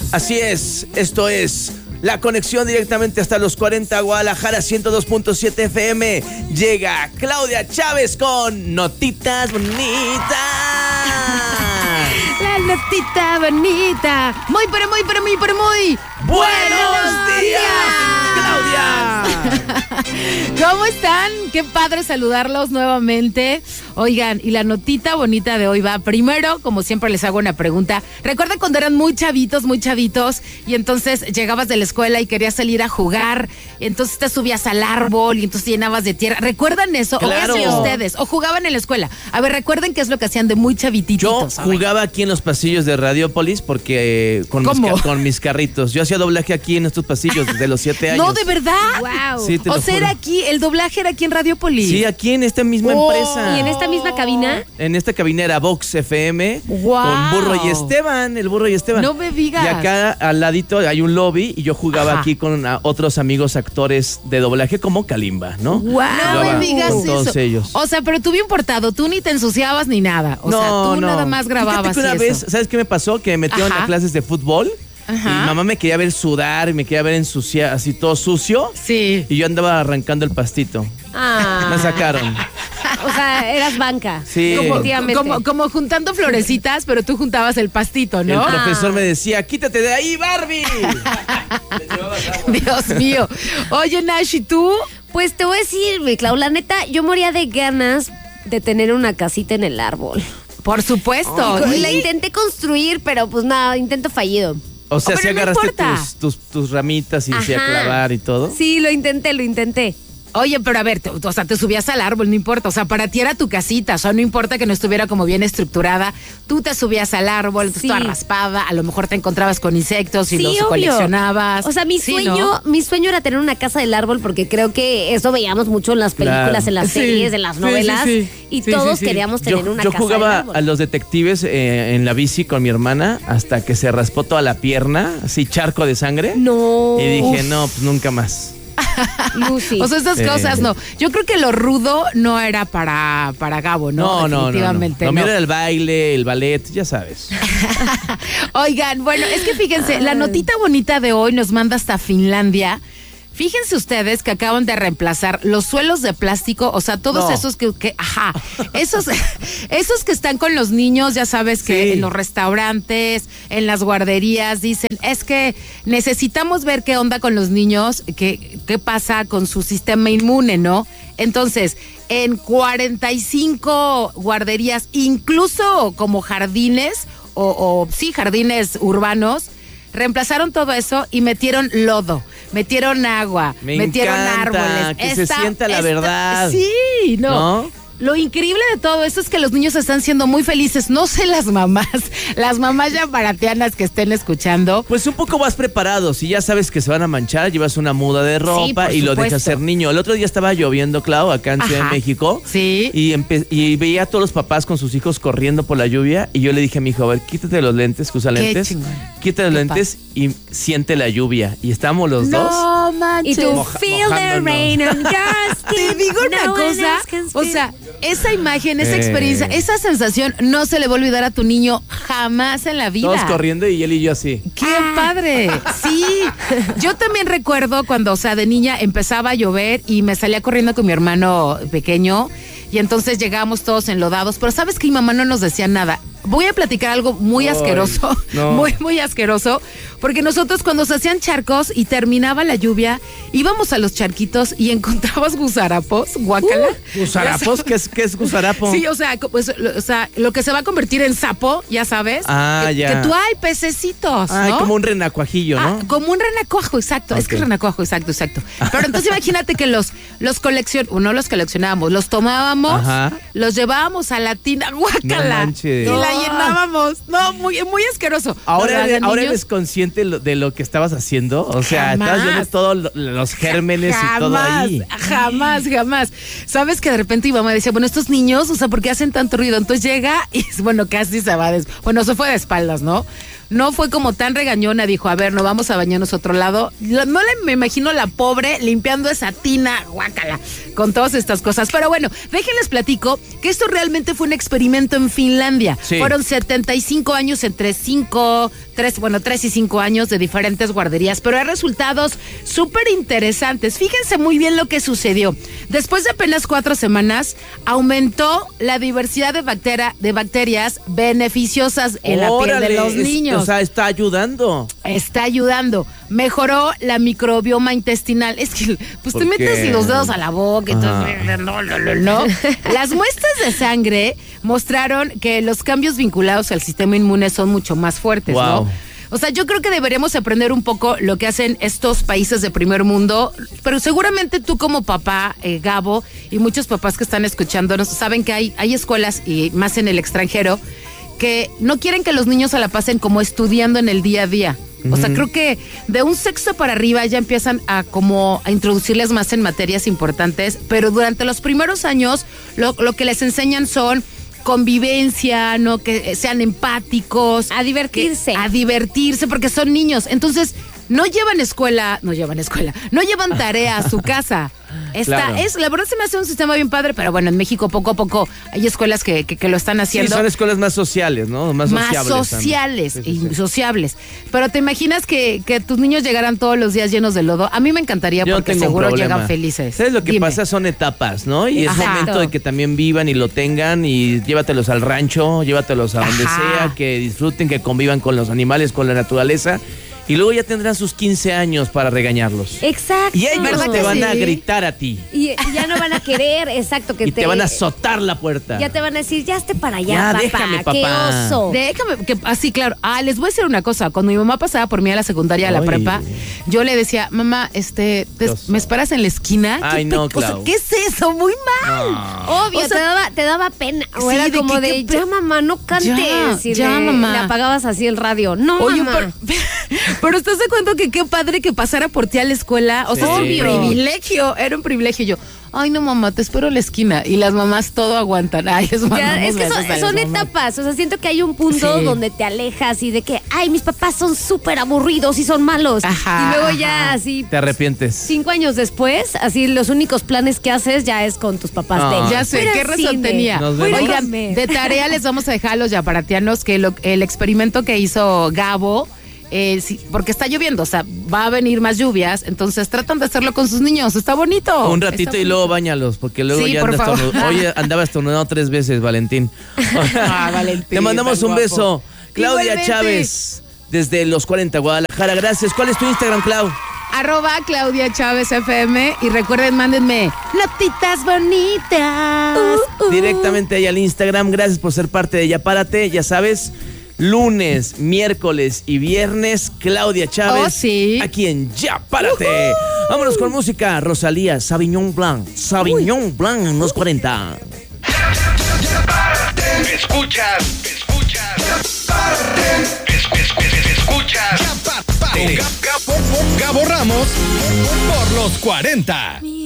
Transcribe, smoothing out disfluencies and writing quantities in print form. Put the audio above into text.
Así es, esto es la conexión directamente hasta los 40 Guadalajara 102.7 FM. Llega Claudia Chávez con Notitas Bonitas. La notita bonita. Muy ¡Buenos días, Claudia! ¿Cómo están? Qué padre saludarlos nuevamente. Oigan, y la notita bonita de hoy va. Primero, como siempre les hago una pregunta. ¿Recuerdan cuando eran muy chavitos, y entonces llegabas de la escuela y querías salir a jugar? Entonces te subías al árbol y entonces te llenabas de tierra. ¿Recuerdan eso? Claro. ¿O qué hacían ustedes? ¿O jugaban en la escuela? A ver, recuerden qué es lo que hacían de muy chavititos. Yo jugaba aquí en los pasillos de Radiopolis porque con mis carritos. Yo hacía doblaje aquí en estos pasillos desde los 7 años. No, ¿de verdad? Wow. Sí, te O lo sea, juro. era aquí, el doblaje era aquí en Radiopolis. Sí, aquí en esta misma empresa. ¿Y en esta misma cabina? En esta cabina era Vox FM. Wow. Con Burro y Esteban, el Burro y Esteban. No me digas. Y acá al ladito hay un lobby y yo jugaba aquí con otros amigos actores de doblaje como Kalimba, ¿no? Wow, no me digas con todos eso. ellos. O sea, pero tú bien portado, tú ni te ensuciabas ni nada. O sea, tú nada más grababas. Fíjate que una y vez, eso. ¿sabes qué me pasó? Que me metieron a clases de fútbol. Ajá. Y mi mamá me quería ver sudar y me quería ver ensuciar, así todo sucio. Sí. Y yo andaba arrancando el pastito. Ah. Me sacaron. O sea, eras banca. Sí. Definitivamente. Como juntando florecitas, pero tú juntabas el pastito, ¿no? El profesor me decía, quítate de ahí, Barbie. Dios mío. Oye, Nash, ¿y tú? Pues te voy a decir, mi Clau, la neta, yo moría de ganas de tener una casita en el árbol. Por supuesto. Y la intenté construir, pero pues nada, intento fallido. O sea, Pero si no agarraste importa. tus ramitas y se a Ajá. clavar y todo. Sí, lo intenté. Oye, pero a ver, o sea, te subías al árbol, no importa. O sea, para ti era tu casita. O sea, no importa que no estuviera como bien estructurada. Tú te subías al árbol, entonces Sí. toda raspada. A lo mejor te encontrabas con insectos y Sí, los obvio. coleccionabas. O sea, mi Sí, sueño, ¿no? mi sueño era tener una casa del árbol porque creo que eso veíamos mucho en las películas, Claro. en las Sí, series, en las sí, novelas. sí. Y Sí, todos sí, sí. queríamos tener una Yo casa del jugaba árbol. a los detectives en la bici con mi hermana hasta que se raspó toda la pierna, así charco de sangre. No. Y dije, no, pues nunca más. Lucy. O sea, estas cosas no. Yo creo que lo rudo no era para Gabo, ¿no? Definitivamente Lo no. mío era el baile, el ballet, ya sabes. Oigan, bueno, es que fíjense, la notita bonita de hoy nos manda hasta Finlandia. Fíjense ustedes que acaban de reemplazar los suelos de plástico, o sea, todos No. esos esos que están con los niños, ya sabes que Sí. en los restaurantes, en las guarderías, dicen, es que necesitamos ver qué onda con los niños, qué pasa con su sistema inmune, ¿no? Entonces, en 45 guarderías, incluso como jardines, sí, jardines urbanos, reemplazaron todo eso y metieron lodo, metieron agua, Me metieron encanta, árboles. que se sienta la verdad. Sí, ¿No? Lo increíble de todo eso es que los niños están siendo muy felices. No sé las mamás ya baratianas que estén escuchando. Pues un poco más preparados. Si ya sabes que se van a manchar, llevas una muda de ropa por y lo supuesto. dejas ser niño. El otro día estaba lloviendo, Clau, acá en Ciudad de Ajá. México. Sí. Y veía a todos los papás con sus hijos corriendo por la lluvia. Y yo le dije a mi hijo, a ver, quítate los lentes, que usa Qué lentes. chingón. Quítate los Qué lentes y siente la lluvia. Y estábamos los dos. No Y manches. tú, feel the mojándonos. rain on your skin. Te digo una No one cosa, else can o speak. sea, esa imagen, esa experiencia, esa sensación no se le va a olvidar a tu niño jamás en la vida. Todos corriendo y él y yo así. ¡Qué padre! Sí, yo también recuerdo cuando, o sea, de niña empezaba a llover y me salía corriendo con mi hermano pequeño y entonces llegábamos todos enlodados, pero ¿sabes que mi mamá no nos decía nada? Voy a platicar algo muy Ay, asqueroso, no. muy asqueroso, porque nosotros cuando se hacían charcos y terminaba la lluvia, íbamos a los charquitos y encontrabas gusarapos, guácala. ¿Gusarapos? ¿Qué es gusarapo? Sí, o sea, lo que se va a convertir en sapo, ya sabes. Ah, que, ya. Que tú hay pececitos, Ay, ¿no? como un renacuajillo, ¿no? Como un renacuajo, exacto. Es que Ok. renacuajo, exacto. Pero entonces imagínate que los coleccionábamos, los tomábamos, Ajá. los llevábamos a la tina, No guácala, manches. y la llenábamos. No, muy Ahora, asqueroso. No lo hagan, ahora niños. eres consciente de lo que estabas haciendo. O sea, Jamás. estabas viendo todos los gérmenes y todo ahí. Jamás. Sabes que de repente mi mamá decía, bueno, estos niños, o sea, ¿por qué hacen tanto ruido? Entonces llega y, bueno, casi se va bueno, se fue de espaldas, ¿no? No fue como tan regañona, dijo, a ver, no vamos a bañarnos a otro lado. Me imagino la pobre limpiando esa tina, guácala, con todas estas cosas. Pero bueno, déjenles platico que esto realmente fue un experimento en Finlandia. Sí. Fueron 75 años entre 5, 3 y 5 años de diferentes guarderías, pero hay resultados súper interesantes. Fíjense muy bien lo que sucedió. Después de apenas 4 semanas, aumentó la diversidad de bacterias beneficiosas en la piel de los niños. O sea, está ayudando. Está ayudando. Mejoró la microbioma intestinal. Es que, pues te metes los dedos a la boca y todo. No. Las muestras de sangre mostraron que los cambios vinculados al sistema inmune son mucho más fuertes, ¿no? O sea, yo creo que deberíamos aprender un poco lo que hacen estos países de primer mundo, pero seguramente tú como papá, Gabo, y muchos papás que están escuchándonos, saben que hay escuelas, y más en el extranjero, que no quieren que los niños se la pasen como estudiando en el día a día. O sea, creo que de un sexto para arriba ya empiezan a introducirles más en materias importantes, pero durante los primeros años lo que les enseñan son convivencia, ¿no? Que sean empáticos. A divertirse. A divertirse, porque son niños. Entonces, no llevan tarea a su casa. Claro. La verdad se me hace un sistema bien padre, pero bueno, en México poco a poco hay escuelas que lo están haciendo. Sí, son escuelas más sociales, ¿no? Más sociales sí. y sociables. Pero te imaginas que tus niños llegaran todos los días llenos de lodo. A mí me encantaría porque seguro llegan felices. ¿Sabes lo que pasa? Son etapas, ¿no? Y es momento de que también vivan y lo tengan y llévatelos al rancho, llévatelos a donde sea, que disfruten, que convivan con los animales, con la naturaleza. Y luego ya tendrán sus 15 años para regañarlos. Exacto. Y ellos te van a gritar a ti. Y ya no van a querer, exacto, que te van a azotar la puerta. Ya te van a decir, ya esté para allá, ya, papá. Déjame, papá. ¡Qué oso! Déjame, así, claro. Les voy a decir una cosa. Cuando mi mamá pasaba por mí a la secundaria, a la prepa, yo le decía, mamá, ¿me esperas en la esquina? Ay, no, Clau. ¿Qué es eso? Muy mal. No. Obvio, o sea, te daba pena. O era como ya, mamá, no cantes. Ya, mamá. Le apagabas así el radio. No, oye, mamá. Pero ¿estás de acuerdo que qué padre que pasara por ti a la escuela? O sea, era un privilegio. Yo, ay, no, mamá, te espero en la esquina. Y las mamás todo aguantan. Ay, es que son etapas. O sea, siento que hay un punto donde te alejas y de que, ay, mis papás son súper aburridos y son malos. Y luego ya así. Te arrepientes. 5 años después, así los únicos planes que haces ya es con tus papás. Ya sé, ¿qué razón tenía? Oigan, de tarea les vamos a dejar a los yaparatianos que el experimento que hizo Gabo. Porque está lloviendo, o sea, va a venir más lluvias, entonces tratan de hacerlo con sus niños, está bonito. Un ratito y luego báñalos, porque luego ya hoy andaba estornudado 3 veces, Valentín. Valentín. Te mandamos un beso. Claudia Chávez, desde Los 40, Guadalajara, gracias. ¿Cuál es tu Instagram, Clau? @Claudia Chávez FM y recuerden, mándenme notitas bonitas. Directamente ahí al Instagram, gracias por ser parte de Ya Párate, ya sabes. Lunes, miércoles y viernes, Claudia Chávez, aquí en Ya Párate. Vámonos con música. Rosalía, Sauvignon Blanc en Los 40. ¿Me escuchas? Escuchas. Gabo Ramos por Los 40.